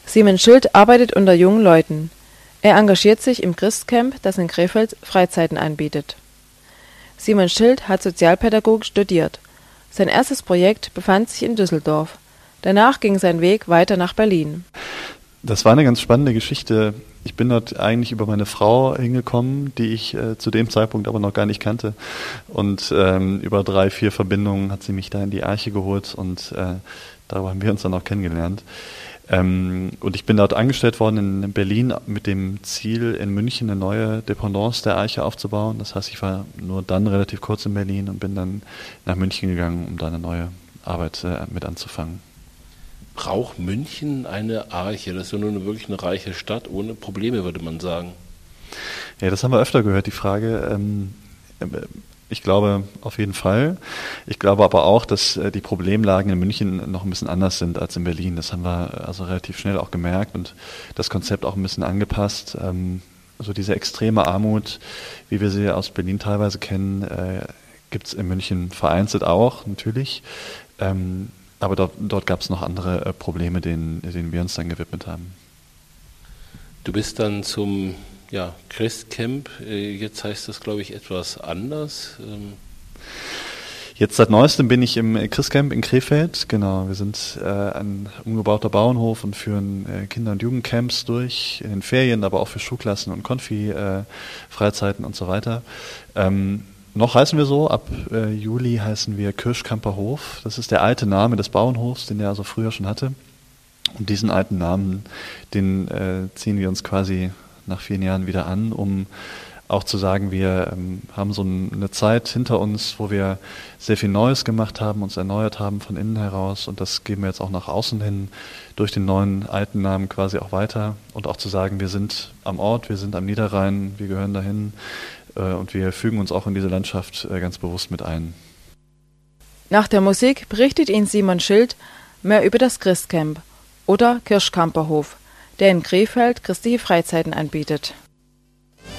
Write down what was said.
Simon Schild arbeitet unter jungen Leuten. Er engagiert sich im Christcamp, das in Krefeld Freizeiten anbietet. Simon Schild hat Sozialpädagogik studiert. Sein erstes Projekt befand sich in Düsseldorf. Danach ging sein Weg weiter nach Berlin. Das war eine ganz spannende Geschichte. Ich bin dort eigentlich über meine Frau hingekommen, die ich zu dem Zeitpunkt aber noch gar nicht kannte. Und über 3, 4 Verbindungen hat sie mich da in die Arche geholt und darüber haben wir uns dann auch kennengelernt. Und ich bin dort angestellt worden in Berlin mit dem Ziel, in München eine neue Dependance der Arche aufzubauen. Das heißt, ich war nur dann relativ kurz in Berlin und bin dann nach München gegangen, um da eine neue Arbeit mit anzufangen. Braucht München eine Arche? Das ist ja nun wirklich eine reiche Stadt, ohne Probleme, würde man sagen. Ja, das haben wir öfter gehört, die Frage. Ich glaube auf jeden Fall. Ich glaube aber auch, dass die Problemlagen in München noch ein bisschen anders sind als in Berlin. Das haben wir also relativ schnell auch gemerkt und das Konzept auch ein bisschen angepasst. Also diese extreme Armut, wie wir sie aus Berlin teilweise kennen, gibt es in München vereinzelt auch, natürlich. Aber dort gab es noch andere Probleme, denen wir uns dann gewidmet haben. Du bist dann zum Christcamp, jetzt heißt das, glaube ich, etwas anders. Jetzt seit Neuestem bin ich im Christcamp in Krefeld. Genau, wir sind ein umgebauter Bauernhof und führen Kinder- und Jugendcamps durch, in den Ferien, aber auch für Schulklassen und Konfi-Freizeiten und so weiter. Noch heißen wir so, ab Juli heißen wir Kirschkamper Hof. Das ist der alte Name des Bauernhofs, den der also früher schon hatte. Und diesen alten Namen, den ziehen wir uns quasi nach 4 Jahren wieder an, um auch zu sagen, wir haben so eine Zeit hinter uns, wo wir sehr viel Neues gemacht haben, uns erneuert haben von innen heraus und das geben wir jetzt auch nach außen hin durch den neuen alten Namen quasi auch weiter und auch zu sagen, wir sind am Ort, wir sind am Niederrhein, wir gehören dahin und wir fügen uns auch in diese Landschaft ganz bewusst mit ein. Nach der Musik berichtet Ihnen Simon Schild mehr über das Christcamp oder Kirschkamperhof, der in Krefeld christliche Freizeiten anbietet.